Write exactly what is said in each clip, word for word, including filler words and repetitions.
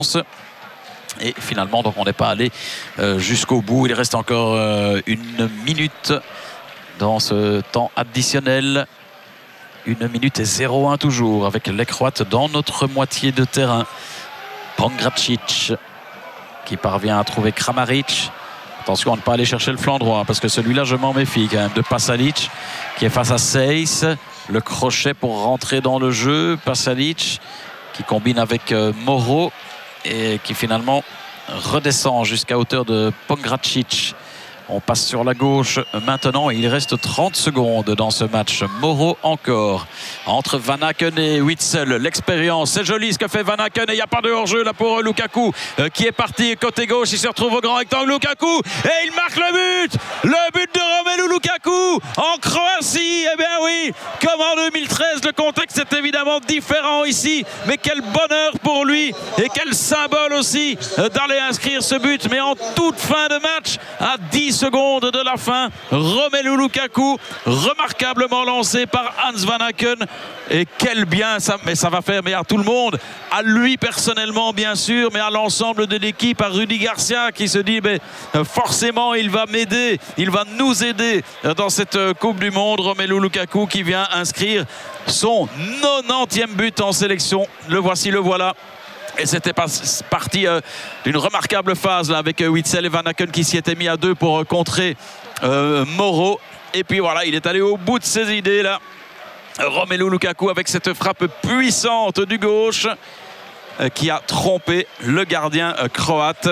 Et finalement, donc on n'est pas allé euh, jusqu'au bout. Il reste encore euh, une minute dans ce temps additionnel. Une minute et zéro un toujours avec les Croates dans notre moitié de terrain. Pongracic qui parvient à trouver Kramaric. Attention à ne pas aller chercher le flanc droit parce que celui-là je m'en méfie quand même de Pasalic qui est face à Seiss. Le crochet pour rentrer dans le jeu. Pasalic qui combine avec euh, Moreau et qui finalement redescend jusqu'à hauteur de Pongracic. On passe sur la gauche maintenant. Il reste trente secondes dans ce match. Moreau encore. Entre Van Aken et Witsel. L'expérience. C'est joli ce que fait Van Aken. Et il n'y a pas de hors-jeu là pour Lukaku euh, qui est parti côté gauche. Il se retrouve au grand rectangle. Lukaku. Et il marque le but. Le but de Romelu Lukaku en Croatie. Eh bien oui. Comme en deux mille treize. Le contexte est évidemment différent ici. Mais quel bonheur pour lui. Et quel symbole aussi euh, d'aller inscrire ce but. Mais en toute fin de match. À dix secondes de la fin, Romelu Lukaku remarquablement lancé par Hans Van Aken. Et quel bien ça, mais ça va faire mais à tout le monde, à lui personnellement bien sûr, mais à l'ensemble de l'équipe, à Rudy Garcia qui se dit mais forcément il va m'aider, il va nous aider dans cette Coupe du Monde. Romelu Lukaku qui vient inscrire son nonantième but en sélection. Le voici, le voilà. Et c'était parti euh, d'une remarquable phase là, avec euh, Witsel et Van Aken qui s'y étaient mis à deux pour euh, contrer euh, Moreau. Et puis voilà, il est allé au bout de ses idées là. Romelu Lukaku avec cette frappe puissante du gauche euh, qui a trompé le gardien euh, croate.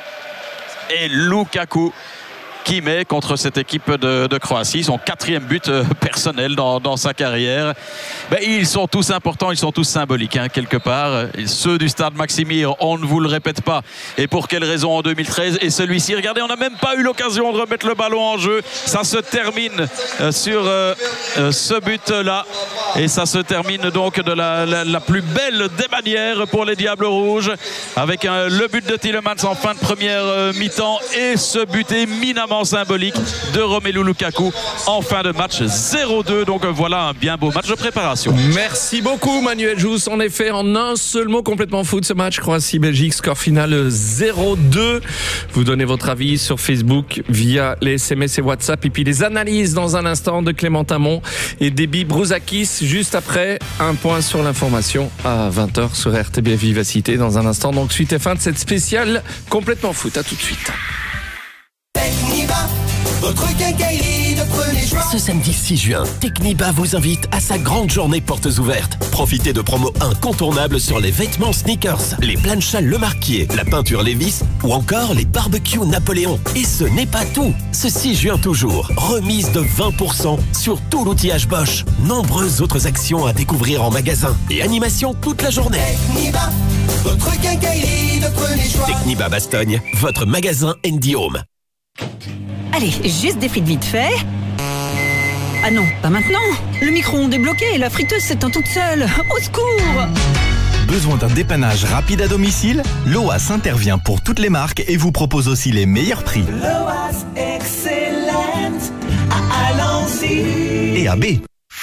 Et Lukaku qui met contre cette équipe de, de Croatie son quatrième but euh, personnel dans, dans sa carrière. Ben, ils sont tous importants, ils sont tous symboliques hein, quelque part. Et ceux du stade Maximir, on ne vous le répète pas. Et pour quelle raison en deux mille treize? Et celui-ci, regardez, on n'a même pas eu l'occasion de remettre le ballon en jeu. Ça se termine euh, sur euh, euh, ce but-là. Et ça se termine donc de la, la, la plus belle des manières pour les Diables Rouges. Avec euh, le but de Tielemans en fin de première euh, mi-temps. Et ce but éminemment symbolique de Romelu Lukaku en fin de match zéro deux. Donc voilà un bien beau match de préparation. Merci beaucoup Manuel Jousse. En effet, en un seul mot, complètement foot ce match Croatie-Belgique, score final zéro deux. Vous donnez votre avis sur Facebook via les S M S et WhatsApp et puis les analyses dans un instant de Clément Tamon et Déby Brouzakis juste après. Un point sur l'information à vingt heures sur R T B F Vivacité dans un instant. Donc suite et fin de cette spéciale complètement foot. À tout de suite. Votre quincaillerie de premier choix. Ce samedi six juin, Techniba vous invite à sa grande journée portes ouvertes. Profitez de promos incontournables sur les vêtements sneakers, les planchas Le Marquier, la peinture Levi's ou encore les barbecues Napoléon. Et ce n'est pas tout. Ce six juin toujours, remise de vingt pour cent sur tout l'outillage Bosch. Nombreuses autres actions à découvrir en magasin et animation toute la journée. Techniba, votre quincaillerie de premier choix. Techniba Bastogne, votre magasin Handy Home. Allez, juste des frites vite fait. Ah non, pas maintenant. Le micro-ondes est bloqué et la friteuse s'éteint toute seule. Au secours! Besoin d'un dépannage rapide à domicile? Loas intervient pour toutes les marques et vous propose aussi les meilleurs prix. Loas Excellent à Alency Et à B.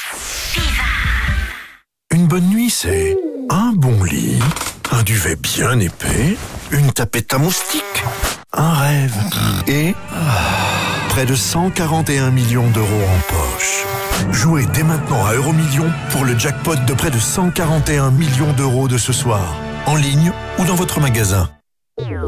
Une bonne nuit, c'est un bon lit, un duvet bien épais, une tapette à moustiques, un rêve et près de cent quarante et un millions d'euros en poche. Jouez dès maintenant à Euromillions pour le jackpot de près de cent quarante et un millions d'euros de ce soir, en ligne ou dans votre magasin.